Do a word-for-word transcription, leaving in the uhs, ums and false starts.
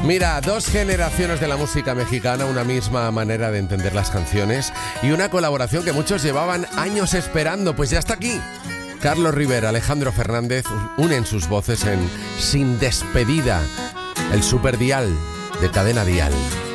Mira, dos generaciones de la música mexicana, una misma manera de entender las canciones y una colaboración que muchos llevaban años esperando, pues ya está aquí. Carlos Rivera, Alejandro Fernández unen sus voces en Sin Despedida, el superdial de Cadena Dial.